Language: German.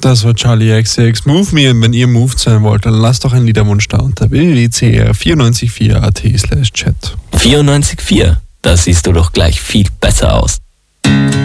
Das war Charlie XCX Move Me, und wenn ihr moved sein wollt, dann lasst doch einen Liederwunsch da unter www.cr944.at/chat. 94.4, da siehst du doch gleich viel besser aus.